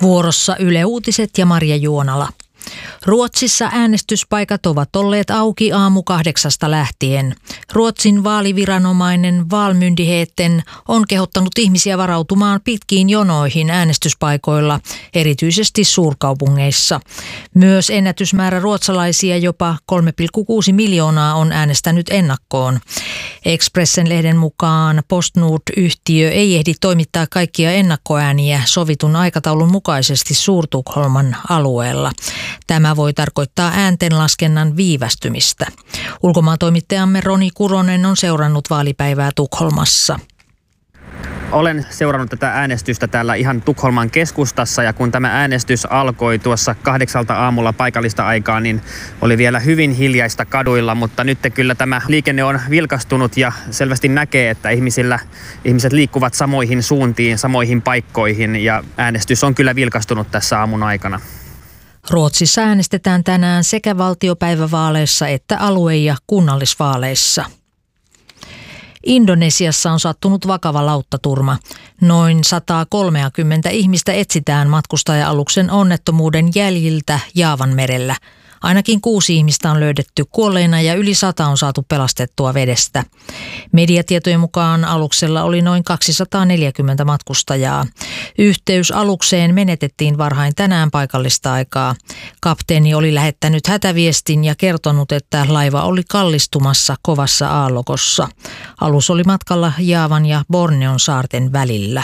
Vuorossa Yle Uutiset ja Marja Juonala. Ruotsissa äänestyspaikat ovat olleet auki aamu 8 lähtien. Ruotsin vaaliviranomainen Valmyndigheten on kehottanut ihmisiä varautumaan pitkiin jonoihin äänestyspaikoilla, erityisesti suurkaupungeissa. Myös ennätysmäärä ruotsalaisia, jopa 3,6 miljoonaa, on äänestänyt ennakkoon. Expressen-lehden mukaan PostNord-yhtiö ei ehdi toimittaa kaikkia ennakkoääniä sovitun aikataulun mukaisesti Suur-Tukholman alueella. Tämä voi tarkoittaa ääntenlaskennan viivästymistä. Ulkomaantoimittajamme Roni Kuronen on seurannut vaalipäivää Tukholmassa. Olen seurannut tätä äänestystä täällä ihan Tukholman keskustassa, ja kun tämä äänestys alkoi tuossa 8 aamulla paikallista aikaa, niin oli vielä hyvin hiljaista kaduilla, mutta nyt kyllä tämä liikenne on vilkastunut ja selvästi näkee, että ihmiset liikkuvat samoihin suuntiin, samoihin paikkoihin, ja äänestys on kyllä vilkastunut tässä aamun aikana. Ruotsissa äänestetään tänään sekä valtiopäivävaaleissa että alue- ja kunnallisvaaleissa. Indonesiassa on sattunut vakava lauttaturma. Noin 130 ihmistä etsitään matkustaja-aluksen onnettomuuden jäljiltä Jaavanmerellä. Ainakin 6 ihmistä on löydetty kuolleina ja yli 100 on saatu pelastettua vedestä. Mediatietojen mukaan aluksella oli noin 240 matkustajaa. Yhteys alukseen menetettiin varhain tänään paikallista aikaa. Kapteeni oli lähettänyt hätäviestin ja kertonut, että laiva oli kallistumassa kovassa aallokossa. Alus oli matkalla Jaavan ja Borneon saarten välillä.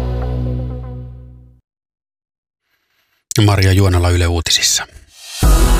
Marja Juonala Yle Uutisissa.